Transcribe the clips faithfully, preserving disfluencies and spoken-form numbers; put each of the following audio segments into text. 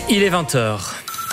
Il est vingt heures.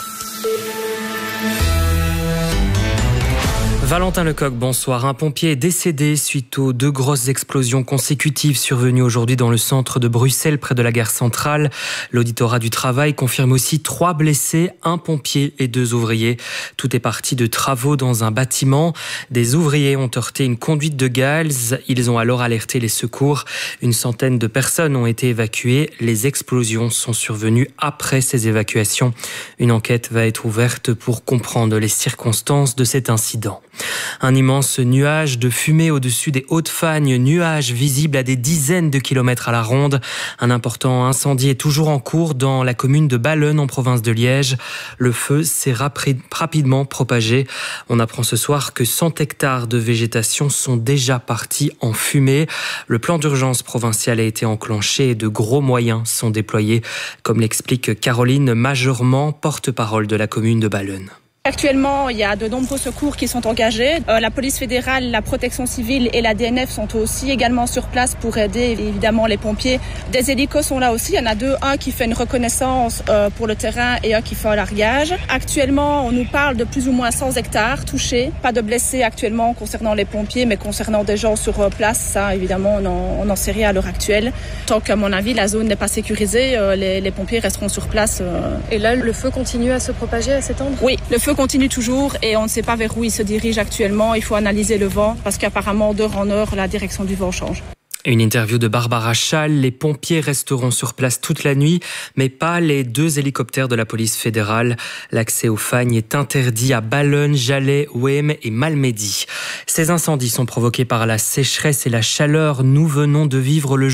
Valentin Lecoq, bonsoir. Un pompier est décédé suite aux deux grosses explosions consécutives survenues aujourd'hui dans le centre de Bruxelles, près de la gare centrale. L'auditorat du travail confirme aussi trois blessés, un pompier et deux ouvriers. Tout est parti de travaux dans un bâtiment. Des ouvriers ont heurté une conduite de gaz. Ils ont alors alerté les secours. Une centaine de personnes ont été évacuées. Les explosions sont survenues après ces évacuations. Une enquête va être ouverte pour comprendre les circonstances de cet incident. Un immense nuage de fumée au-dessus des Hautes-Fagnes, nuage visible à des dizaines de kilomètres à la ronde. Un important incendie est toujours en cours dans la commune de Ballen en province de Liège. Le feu s'est rapri- rapidement propagé. On apprend ce soir que cent hectares de végétation sont déjà partis en fumée. Le plan d'urgence provincial a été enclenché et de gros moyens sont déployés, comme l'explique Caroline Majorement, porte-parole de la commune de Ballen. Actuellement, il y a de nombreux secours qui sont engagés. Euh, la police fédérale, la protection civile et la D N F sont aussi également sur place pour aider évidemment les pompiers. Des hélicos sont là aussi. Il y en a deux, un qui fait une reconnaissance euh, pour le terrain et un qui fait un largage. Actuellement, on nous parle de plus ou moins cent hectares touchés. Pas de blessés actuellement concernant les pompiers, mais concernant des gens sur place, ça évidemment on n'en sait rien à l'heure actuelle. Tant qu'à mon avis la zone n'est pas sécurisée, euh, les, les pompiers resteront sur place. Euh... Et là, le feu continue à se propager, à s'étendre ? Oui, le feu continue toujours et on ne sait pas vers où il se dirige actuellement. Il faut analyser le vent parce qu'apparemment d'heure en heure la direction du vent change. Une interview de Barbara Schall. Les pompiers resteront sur place toute la nuit, mais pas les deux hélicoptères de la police fédérale. L'accès aux Fagnes est interdit à Ballen, Jalais, Wem et Malmedy. Ces incendies sont provoqués par la sécheresse et la chaleur. Nous venons de vivre le